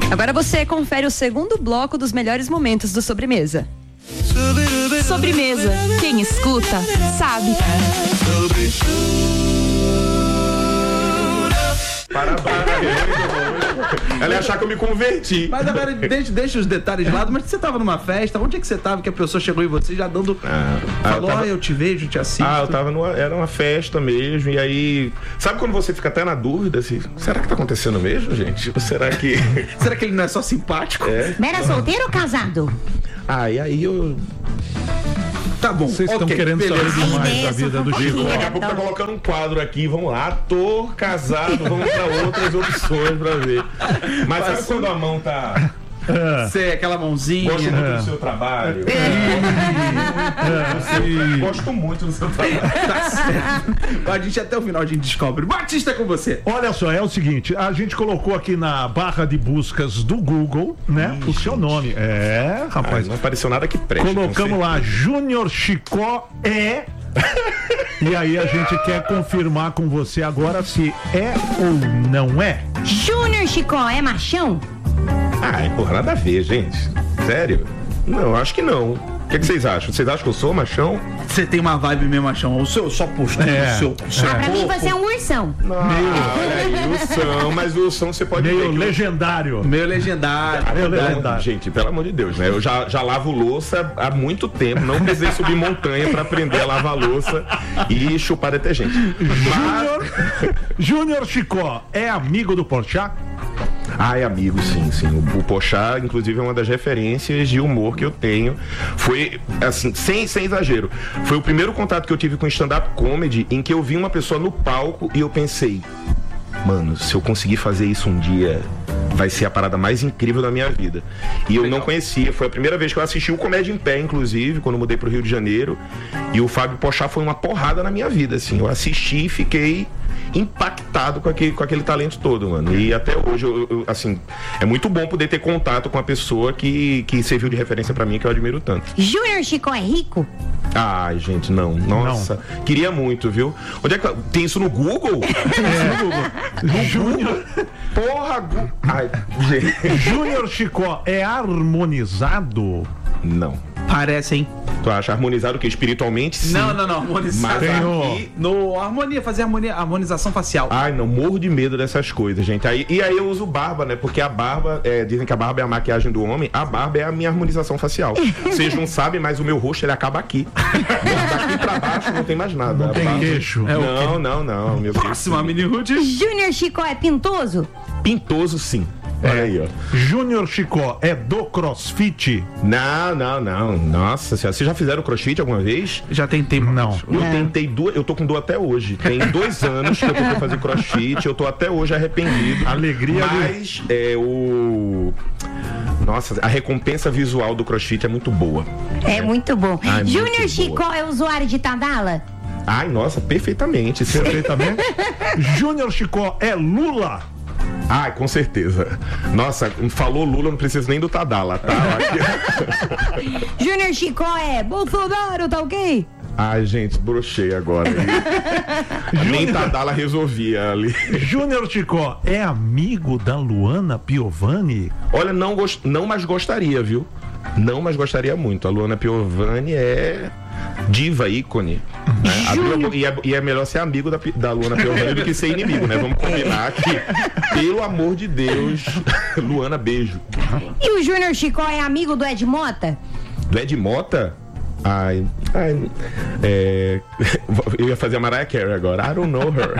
Agora você confere o segundo bloco dos melhores momentos do Sobremesa. Sobremesa, quem escuta, sabe. Ela ia achar que eu me converti. Mas agora, deixa os detalhes de lado. Mas você tava numa festa, onde é que você tava? Que a pessoa chegou em você já dando... falou, eu te vejo, te assisto. Eu tava era uma festa mesmo. E aí, sabe quando você fica até na dúvida, assim, será que tá acontecendo mesmo, gente? Ou será que... será que ele não é só simpático? Era solteiro ou casado? E aí eu... Tá bom, vocês estão querendo saber demais da vida do Chico. Daqui a pouco tá colocando um quadro aqui, vamos lá, ator, casado, vamos pra outras opções pra ver. Mas sabe quando a mão tá... Sei, aquela mãozinha. Gosto muito do seu trabalho. Gosto muito do seu trabalho. Tá certo. A gente até o final a gente descobre. Batista, é com você. Olha só, é o seguinte, a gente colocou aqui na barra de buscas do Google, né, o seu nome. Rapaz. Não apareceu nada que preste. Colocamos lá, Júnior Chicó e aí a gente quer confirmar com você agora se é ou não é. Júnior Chicó é machão? Porra, nada a ver, gente. Sério? Não, acho que não. O que vocês acham? Vocês acham que eu sou machão? Você tem uma vibe meio machão. O seu só postura, o seu pra mim você é um ursão. Olha aí, ursão. Mas o ursão você pode meio legendário. Meio legendário. Gente, pelo amor de Deus, né? Eu já lavo louça há muito tempo. Não precisei subir montanha pra aprender a lavar louça e chupar detergente. Júnior Chicó é amigo do Porchat? É amigo, sim. O Porchat, inclusive, é uma das referências de humor que eu tenho. Foi, assim, sem exagero, foi o primeiro contato que eu tive com stand-up comedy em que eu vi uma pessoa no palco e eu pensei, mano, se eu conseguir fazer isso um dia, vai ser a parada mais incrível da minha vida. E eu não conhecia, foi a primeira vez que eu assisti o Comédia em Pé, inclusive, quando eu mudei pro Rio de Janeiro. E o Fábio Porchat foi uma porrada na minha vida, assim. Eu assisti e fiquei impactado com aquele talento todo, mano. E até hoje, assim, é muito bom poder ter contato com a pessoa que serviu de referência pra mim, que eu admiro tanto. Júnior Chicó é rico? Gente, não. Nossa, queria muito, viu? Onde é que tem isso no Google? No Júnior. Porra, gente. Júnior Chicó é harmonizado? Não. Parece, hein? Tu acha harmonizado o quê? Espiritualmente? Sim. Não, harmonizado. Mas aqui... fazer harmonização facial. Não, morro de medo dessas coisas, gente. E aí eu uso barba, né? Porque a barba, dizem que a barba é a maquiagem do homem, a barba é a minha harmonização facial. Vocês não sabem, mas o meu rosto, ele acaba aqui. Daqui pra baixo não tem mais nada. Não tem queixo. Não, meu Próxima, Mini Ruth. Júnior Chicó é pintoso? Pintoso, sim. Olha aí, ó. Júnior Chicó é do CrossFit? Não. Nossa senhora, vocês já fizeram crossfit alguma vez? Já tentei, não. Eu tentei eu tô com dor até hoje. Tem 2 anos que eu tentei fazer crossfit, eu tô até hoje arrependido. Alegria. Mas Nossa, a recompensa visual do crossfit é muito boa. É muito bom. Júnior Chicó é usuário de Tadala? Nossa, perfeitamente. Perfeitamente. Júnior Chicó é Lula? Com certeza. Nossa, falou Lula, não preciso nem do Tadala, tá? Júnior Chicó é Bolsonaro, tá ok? Gente, brochei agora. Nem Tadala resolvia ali. Júnior Chicó é amigo da Luana Piovani? Olha, não mais gostaria, viu? Não, mas gostaria muito. A Luana Piovani é diva, ícone. Né? E é melhor ser amigo da Luana Piovani do que ser inimigo, né? Vamos combinar que, pelo amor de Deus, Luana, beijo. E o Júnior Chicó é amigo do Ed Mota? Do Ed Mota? Eu ia fazer a Mariah Carey agora. I don't know her.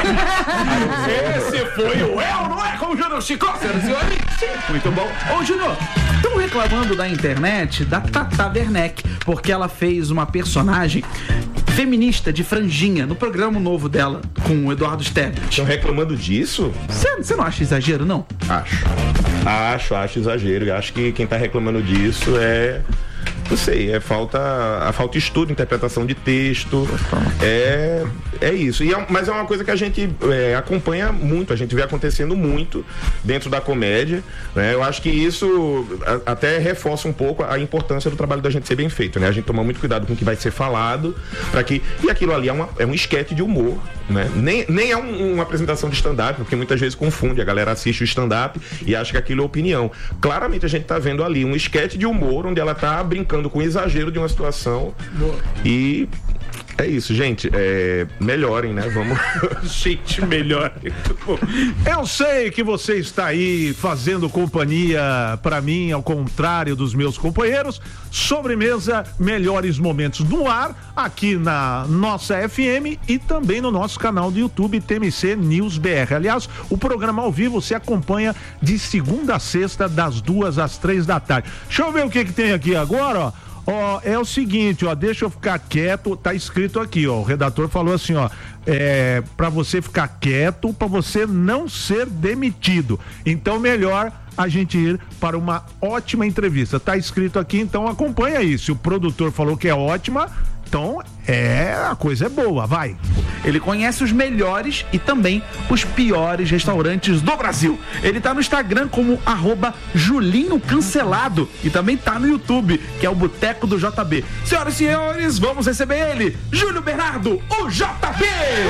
Esse foi o não é com o Júnior Chicó, senhoras e senhores. Muito bom. Ô, Júnior, estão reclamando da internet da Tata Werneck, porque ela fez uma personagem feminista de franjinha no programa novo dela com o Eduardo Sterblitch. Estão reclamando disso? Você não acha exagero, não? Acho exagero. Acho que quem tá reclamando disso é Não sei, a falta de estudo, interpretação de texto, é isso. Mas é uma coisa que a gente acompanha muito, a gente vê acontecendo muito dentro da comédia, né? Eu acho que isso até reforça um pouco a importância do trabalho da gente ser bem feito, né? A gente toma muito cuidado com o que vai ser falado, e aquilo ali é um esquete de humor, né? Nem é uma apresentação de stand-up, porque muitas vezes confunde, a galera assiste o stand-up e acha que aquilo é opinião. Claramente a gente tá vendo ali um esquete de humor, onde ela tá brincando com o exagero de uma situação. E é isso, gente. Melhorem, né? Vamos. Gente, melhorem. Eu sei que você está aí fazendo companhia pra mim, ao contrário dos meus companheiros. Sobremesa, melhores momentos no ar, aqui na nossa FM e também no nosso canal do YouTube TMC News BR. Aliás, o programa ao vivo você acompanha de segunda a sexta, das 2 às 3 da tarde. Deixa eu ver o que tem aqui agora, ó. Ó, é o seguinte, ó, deixa eu ficar quieto, tá escrito aqui, ó, o redator falou assim, ó, pra você ficar quieto, pra você não ser demitido. Então, melhor a gente ir para uma ótima entrevista. Tá escrito aqui, então acompanha isso. O produtor falou que é ótima, então a coisa é boa, vai. Ele conhece os melhores e também os piores restaurantes do Brasil. Ele tá no Instagram como @Julinho Cancelado e também tá no YouTube, que é o Boteco do JB. Senhoras e senhores, vamos receber ele, Júlio Bernardo, o JB!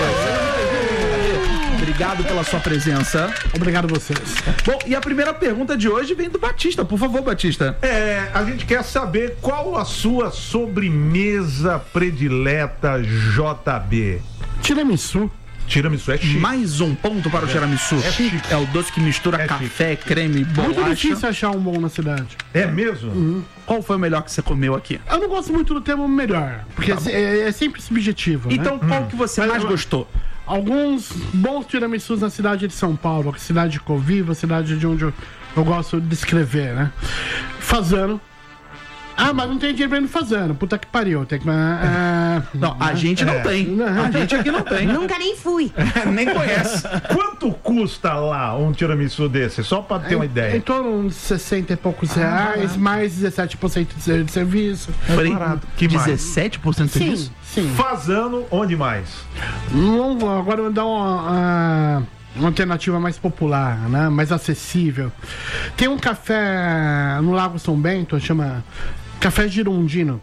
Obrigado pela sua presença. Obrigado a vocês. Bom, e a primeira pergunta de hoje vem do Batista. Por favor, Batista. A gente quer saber qual a sua sobremesa predileta, JB. Tiramisu. Tiramisu é chique. Mais um ponto para o tiramisu. É o doce que mistura café, creme, bolacha. Muito difícil achar um bom na cidade. É mesmo? Uhum. Qual foi o melhor que você comeu aqui? Eu não gosto muito do termo melhor, porque é sempre subjetivo. Então, né? qual que você mais gostou? Alguns bons tiramisus na cidade de São Paulo, cidade de Coviva, cidade de onde eu gosto de escrever, né? Fazano. Ah, mas não tem dinheiro pra ir no Fazano. Puta que pariu. Tem que... não, a gente não tem. A gente aqui não tem. Nunca nem fui. Nem conhece. Quanto custa lá um tiramisu desse? Só pra ter uma ideia. Em torno de 60 e poucos reais, mais 17% de serviço. Barato. Que 17% de serviço? Sim. Fazano, onde mais? Agora eu vou dar uma alternativa mais popular, né? Mais acessível. Tem um café no Lago São Bento, chama Café Girondino.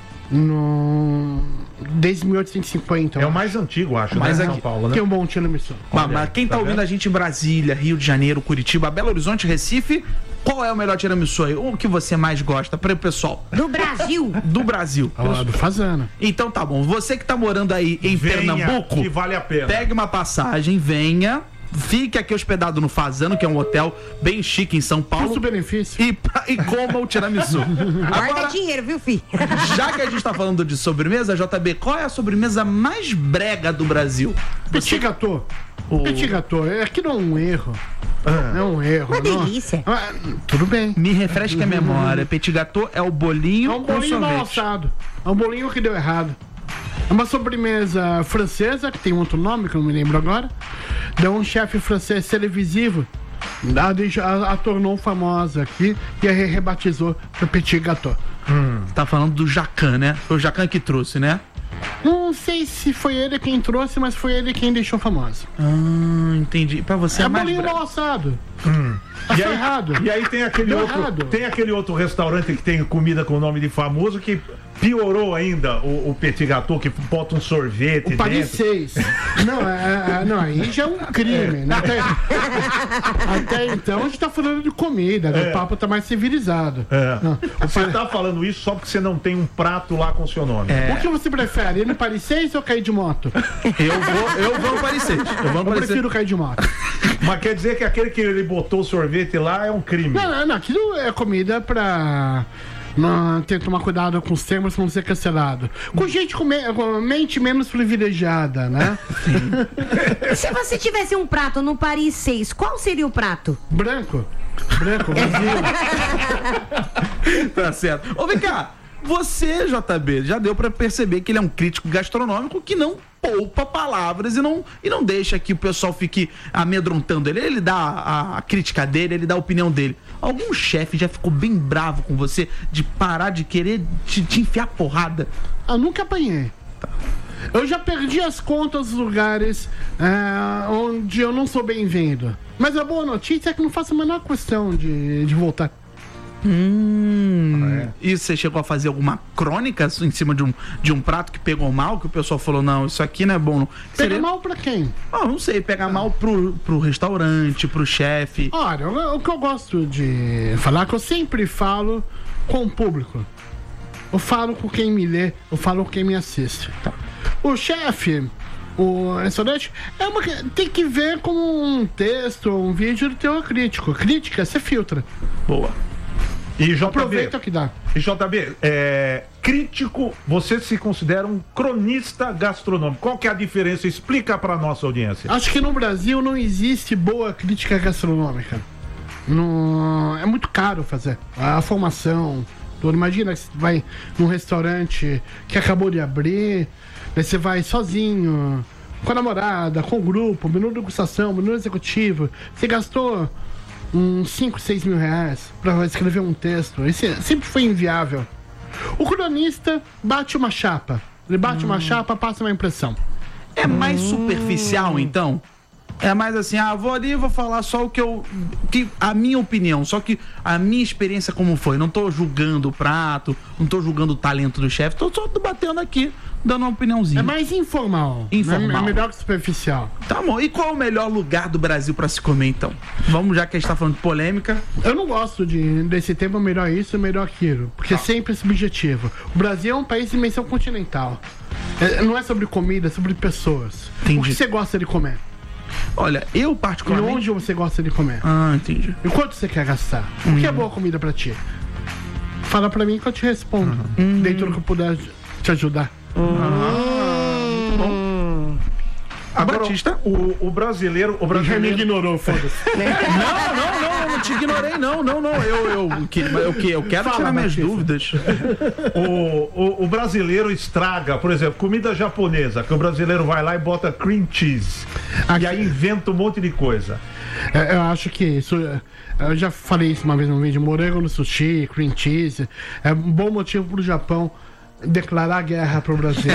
Desde 1850. É o mais antigo, acho, mais né? aqui, São Paulo, né? Tem um bom tiramisu. Mas quem tá ouvindo a gente em Brasília, Rio de Janeiro, Curitiba, Belo Horizonte, Recife, qual é o melhor tiramisu aí? O que você mais gosta para o pessoal? Do Brasil. Do Brasil. Do Fazano. Então tá bom. Você que tá morando aí em Pernambuco, que vale a pena. Pegue uma passagem, venha. Fique aqui hospedado no Fazano, que é um hotel bem chique em São Paulo. Custo-benefício. E coma o tiramisu. Guarda dinheiro, viu, filho? Já que a gente tá falando de sobremesa, JB, qual é a sobremesa mais brega do Brasil? Petit gâteau. Petit gâteau. Aqui não é um erro. É um erro. Uma delícia. Tudo bem. Me refresca a memória. Petit gâteau é o bolinho com sorvete. É um bolinho mal assado. É um bolinho que deu errado. É uma sobremesa francesa, que tem outro nome, que eu não me lembro agora. De um chefe francês televisivo. A tornou famosa aqui e a rebatizou para Petit Gâteau. Tá falando do Jacan, né? Foi o Jacan que trouxe, né? Não sei se foi ele quem trouxe, mas foi ele quem deixou famosa. Entendi. Pra você é mais bolinho mal assado. Tá errado. E aí tem aquele outro restaurante que tem comida com o nome de famoso que piorou ainda o Petit Gâteau, que bota um sorvete o Paris 6. Não, aí já é um crime, né? Até então a gente tá falando de comida, né? O papo tá mais civilizado. Você tá falando isso só porque você não tem um prato lá com o seu nome. O que você prefere? Ir no Paris 6 ou cair de moto? Eu vou no Paris 6. Eu prefiro cair de moto. Mas quer dizer que aquele que ele botou o sorvete lá é um crime? Não, aquilo é comida pra... Tem que tomar cuidado com os termos pra não ser cancelado. Com gente com mente menos privilegiada, né? Se você tivesse um prato no Paris 6, qual seria o prato? Branco, vazio. Tá certo. Ô, vem cá. Você, JB, já deu pra perceber que ele é um crítico gastronômico que não poupa palavras e não deixa que o pessoal fique amedrontando ele. Ele dá a crítica dele, ele dá a opinião dele. Algum chefe já ficou bem bravo com você de parar de querer te enfiar porrada? Eu nunca apanhei. Eu já perdi as contas dos lugares onde eu não sou bem-vindo. Mas a boa notícia é que não faço a menor questão de voltar. E você chegou a fazer alguma crônica em cima de um prato que pegou mal, que o pessoal falou, não, isso aqui não é bom. Não. Pega mal pra quem? Não sei, pega mal pro restaurante, pro chefe. Olha, o que eu gosto de falar, que eu sempre falo com o público. Eu falo com quem me lê, eu falo com quem me assiste. O chefe, o restaurante, tem que ver como um texto ou um vídeo de teor crítico. Crítica, você filtra. Boa. E JB, aproveita o que dá. E JB, crítico, você se considera um cronista gastronômico. Qual que é a diferença? Explica pra nossa audiência. Acho que no Brasil não existe boa crítica gastronômica. É muito caro fazer. A formação. Imagina que você vai num restaurante que acabou de abrir, aí você vai sozinho, com a namorada, com o grupo, menu de degustação, menu executivo. Você gastou uns 5, 6 mil reais pra escrever um texto. Isso sempre foi inviável. O cronista bate uma chapa. Ele bate uma chapa, passa uma impressão. É mais superficial, então? É mais assim, vou ali e vou falar só a minha opinião, só que a minha experiência como foi. Não tô julgando o prato, não tô julgando o talento do chefe, tô só batendo aqui, dando uma opiniãozinha. É mais informal. É melhor que superficial. Tá bom, e qual é o melhor lugar do Brasil pra se comer, então? Vamos, já que a gente tá falando de polêmica. Eu não gosto desse tema, melhor isso, melhor aquilo, porque é sempre esse objetivo. O Brasil é um país de dimensão continental. Não é sobre comida, é sobre pessoas. Entendi. O que você gosta de comer? Olha, eu particularmente... E onde você gosta de comer? Entendi. E quanto você quer gastar? O que é boa comida pra ti? Fala pra mim que eu te respondo. Dentro do que eu puder te ajudar. Muito bom. Agora, Batista? O brasileiro... Já me ignorou, foda-se. Não te ignorei, não. Eu quero tirar minhas dúvidas. O brasileiro estraga, por exemplo, comida japonesa, que o brasileiro vai lá e bota cream cheese. E aí inventa um monte de coisa. Eu acho que isso... Eu já falei isso uma vez no vídeo. Morango no sushi, cream cheese. É um bom motivo pro Japão declarar guerra pro Brasil.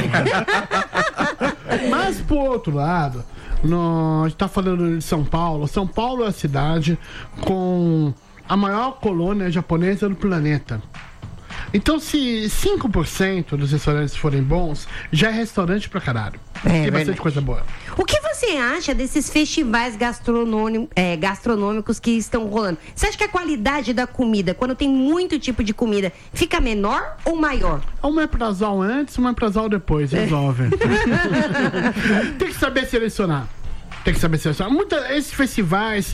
Mas, por outro lado, a gente tá falando de São Paulo. São Paulo é a cidade com a maior colônia japonesa do planeta. Então, se 5% dos restaurantes forem bons, já é restaurante pra caralho. Tem bastante coisa boa. O que você acha desses festivais gastronômicos que estão rolando? Você acha que a qualidade da comida, quando tem muito tipo de comida, fica menor ou maior? Um omeprazol antes, um omeprazol depois, resolve. Tem que saber selecionar. Esses festivais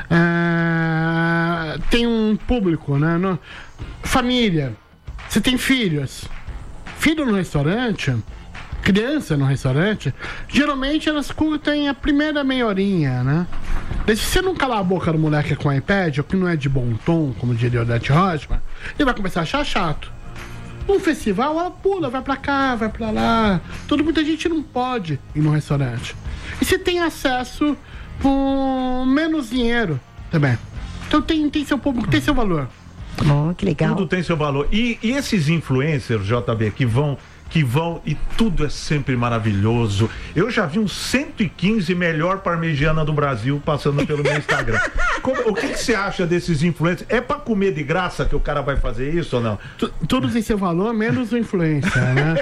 tem um público, né? Família. Você tem filhos. Filho no restaurante, criança no restaurante, geralmente elas curtem a primeira meia horinha, né? Se você não calar a boca do moleque com o iPad, o que não é de bom tom, como diria o Odete Roitman, ele vai começar a achar chato. Num festival, ela pula, vai pra cá, vai pra lá. Muita gente não pode ir no restaurante. E você tem acesso por menos dinheiro também. Então tem seu público, tem seu valor. Oh, que legal. Tudo tem seu valor. E esses influencers, JB, que vão e tudo é sempre maravilhoso. Eu já vi uns 115 melhor parmegiana do Brasil passando pelo meu Instagram. O que você acha desses influencers? É pra comer de graça que o cara vai fazer isso ou não? Tudo tem seu valor, menos o influencer, né?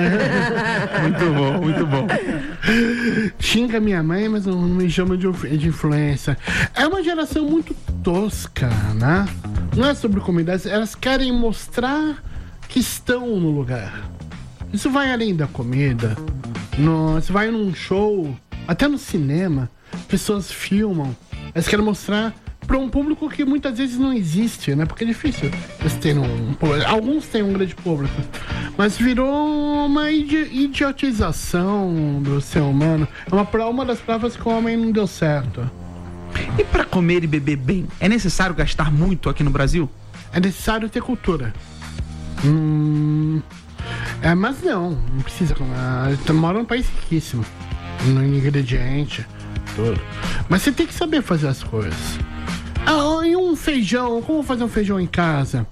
Muito bom. Xinga minha mãe, mas não me chama de influencer. É uma geração muito tosca, né? Não é sobre comida, elas querem mostrar que estão no lugar. Isso vai além da comida. Você vai num show, até no cinema, pessoas filmam. Elas querem mostrar para um público que muitas vezes não existe, né? Porque é difícil eles terem alguns têm um grande público. Mas virou uma idiotização do ser humano. É uma das provas que o homem não deu certo. E para comer e beber bem, é necessário gastar muito aqui no Brasil? É necessário ter cultura. Mas não precisa comer. Mora num país riquíssimo. No ingrediente, tudo. Mas você tem que saber fazer as coisas. E um feijão, como fazer um feijão em casa?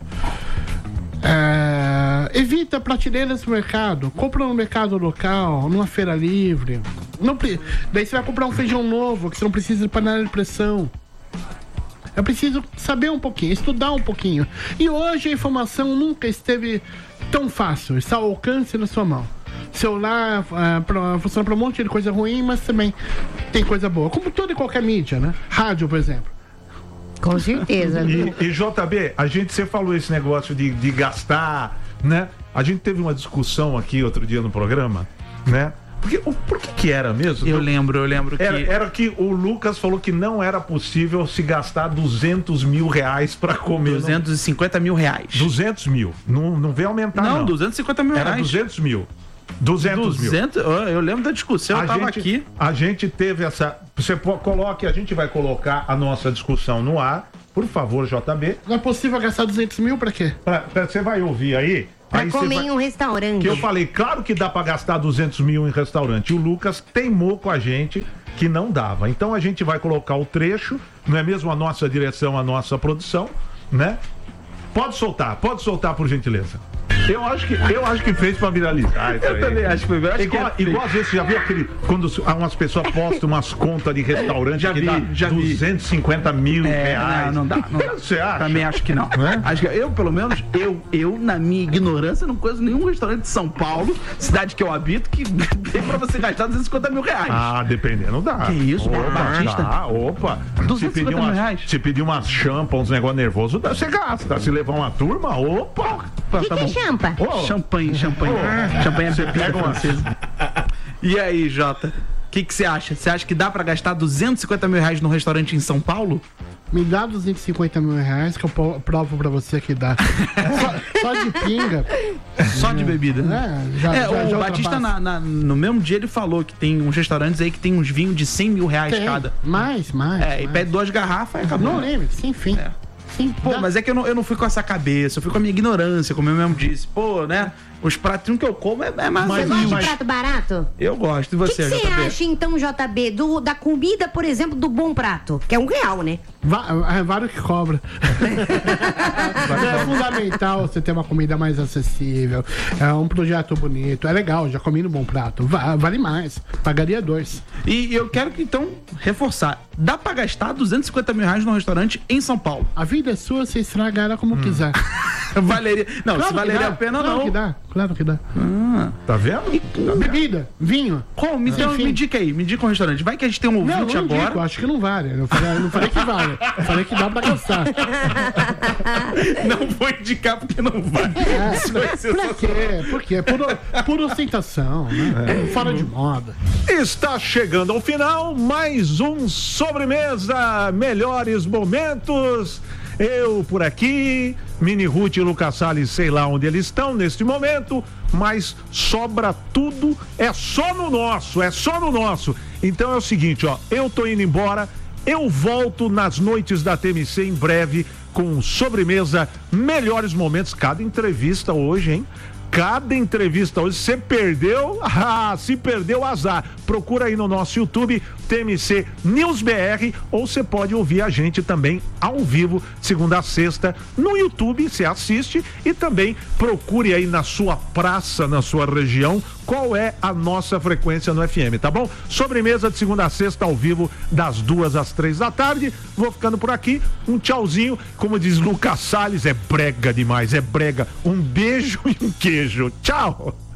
Evita prateleiras no mercado. Compra no mercado local, numa feira livre. Daí você vai comprar um feijão novo, que você não precisa de panela de pressão. É preciso saber um pouquinho, estudar um pouquinho. E hoje a informação nunca esteve tão fácil. Está ao alcance na sua mão. Celular funciona para um monte de coisa ruim, mas também tem coisa boa. Como toda e qualquer mídia, né? Rádio, por exemplo. Com certeza. E JB, você falou esse negócio de gastar, né? A gente teve uma discussão aqui outro dia no programa, né? Por que era mesmo? Eu lembro que... Era que o Lucas falou que não era possível se gastar 200 mil reais pra comer. 250 mil reais. 200 mil. Não veio aumentar, não. 250 mil reais. Era 200 mil. 200 mil. Eu lembro da discussão, eu tava aqui. A gente teve essa... a gente vai colocar a nossa discussão no ar. Por favor, JB. Não é possível gastar 200 mil pra quê? Você vai ouvir aí... Pra comer em um restaurante. Que eu falei, claro que dá pra gastar 200 mil em restaurante. E o Lucas teimou com a gente que não dava. Então a gente vai colocar o trecho, não é mesmo a nossa direção, a nossa produção, né? Pode soltar, por gentileza. Eu acho que fez pra viralizar. Eu também acho que foi viralizar. Igual às vezes, você já viu quando umas pessoas postam umas contas de restaurante que dá 250 mil reais. Não dá. Você acha? Também acho que não. Acho que eu, pelo menos, eu, na minha ignorância, não conheço nenhum restaurante de São Paulo, cidade que eu habito, que tem pra você gastar 250 mil reais. Dependendo dá. Que isso, Batista? 250 mil reais. Se pedir umas champa, uns negócios nervosos, você gasta. Se levar uma turma, O que é champa? Champanhe. Champanhe é bebida francesa. E aí, Jota? O que você acha? Você acha que dá pra gastar 250 mil reais num restaurante em São Paulo? Me dá 250 mil reais que eu provo pra você que dá. Só de pinga. Só de bebida. O Batista, no mesmo dia, ele falou que tem uns restaurantes aí que tem uns vinhos de 100 mil reais cada. Mais. E pede 2 garrafas e acabou. Não lembro, sem fim. Sim. Mas é que eu não fui com essa cabeça, eu fui com a minha ignorância, como eu mesmo disse. Né? Os pratinhos que eu como é mais... Você gosta de prato barato? Eu gosto. E você, JB? O que você acha, então, JB, da comida, por exemplo, do bom prato? Que é R$1, né? Vários que cobra. É fundamental você ter uma comida mais acessível. É um projeto bonito. É legal, já comi no Bom Prato. Vale mais. Pagaria 2. E eu quero que, então, reforçar. Dá pra gastar 250 mil reais num restaurante em São Paulo? A vida é sua, você estraga ela como quiser. Valeria... Não, claro se valeria a pena, claro não. Claro que dá. Tá vendo? Bebida, vinho. Como? Me dica aí, me dica um restaurante. Vai que a gente tem um ouvinte não agora. Digo, acho que não vale. Eu não falei que vale. Eu falei que dá pra gastar. Não vou indicar porque não vale. Pra quê? Por quê? Por ostentação, né? Fora de moda. Está chegando ao final mais um Sobremesa Melhores Momentos. Eu por aqui, Mini Ruth e Lucas Salles, sei lá onde eles estão neste momento, mas sobra tudo, é só no nosso. Então é o seguinte, eu tô indo embora, eu volto nas noites da TMC em breve com Sobremesa Melhores Momentos, cada entrevista hoje, hein? Cada entrevista hoje, você perdeu, se perdeu, azar. Procura aí no nosso YouTube, TMC News BR, ou você pode ouvir a gente também ao vivo, segunda a sexta, no YouTube, você assiste, e também procure aí na sua praça, na sua região, qual é a nossa frequência no FM, tá bom? Sobremesa de segunda a sexta, ao vivo, das 2 às 3 da tarde. Vou ficando por aqui, um tchauzinho, como diz Lucas Salles, é brega demais, é brega. Um beijo e um queijo. Tchau!